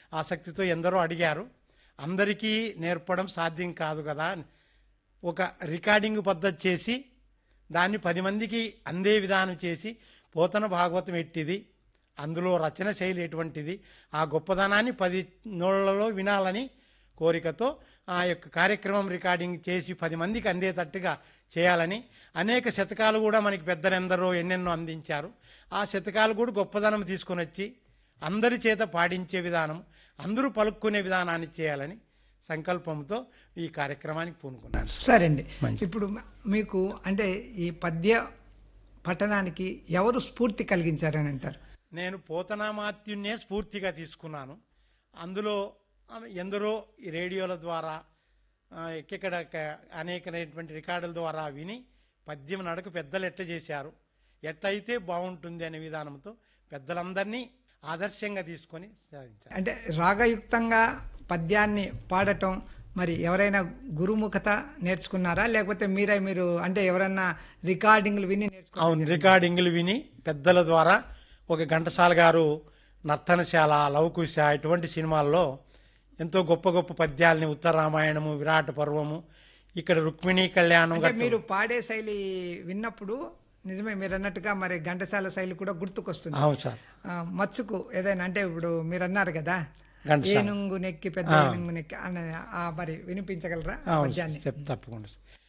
ఆసక్తితో ఎందరో అడిగారు. అందరికీ నేర్పడం సాధ్యం కాదు కదా. ఒక రికార్డింగ్ పద్ధతి చేసి దాన్ని 10 మందికి అందే విధానం చేసి పోతన భాగవతం ఎట్టిది, అందులో రచన శైలి ఎటువంటిది, ఆ గొప్పదనాన్ని 10 నోళ్లలో వినాలని కోరికతో ఆ యొక్క కార్యక్రమం రికార్డింగ్ చేసి 10 మందికి అందేటట్టుగా చేయాలని అనేక శతకాలు కూడా మనకి పెద్దలెందరో ఎన్నెన్నో అందించారు. ఆ శతకాలు కూడా గొప్పదనం తీసుకొని వచ్చి అందరి చేత పాడించే విధానం, అందరూ పలుక్కునే విధానాన్ని చేయాలని సంకల్పంతో ఈ కార్యక్రమానికి పూనుకున్నాను. సరే అండి. ఇప్పుడు మీకు అంటే ఈ పద్య పఠనానికి ఎవరు స్ఫూర్తి కలిగించారని అంటారు? నేను పోతనామాత్యున్నే స్ఫూర్తిగా తీసుకున్నాను. అందులో ఎందరో ఈ రేడియోల ద్వారా ఎక్కడ అనేకమైనటువంటి రికార్డుల ద్వారా విని పద్యం నడక పెద్దలు ఎట్ట చేశారు, ఎట్లయితే బాగుంటుంది అనే విధానంతో పెద్దలందరినీ ఆదర్శంగా తీసుకొని సాధించారు. అంటే రాగయుక్తంగా పద్యాన్ని పాడటం మరి ఎవరైనా గురుముఖత నేర్చుకున్నారా, లేకపోతే మీరు అంటే ఎవరైనా రికార్డింగ్లు విని నేర్చుకున్నారా? అవును, రికార్డింగ్లు విని పెద్దల ద్వారా. ఒక ఘంటసాల గారు నర్తనశాల, లవకుశ ఇటువంటి సినిమాల్లో ఎంతో గొప్ప గొప్ప పద్యాలని, ఉత్తరరామాయణము, విరాట పర్వము, ఇక్కడ రుక్మిణీ కళ్యాణం. మీరు పాడే శైలి విన్నప్పుడు నిజమే మీరు అన్నట్టుగా మరి ఘంటసాల శైలి కూడా గుర్తుకొస్తుంది. అవును సార్. మచ్చుకు ఏదైనా అంటే ఇప్పుడు మీరు అన్నారు కదా ఏనుంగు నెక్కి పెద్ద ఏనుంగు నెక్కి మరి వినిపించగలరా పద్యాన్ని? తప్పకుండా.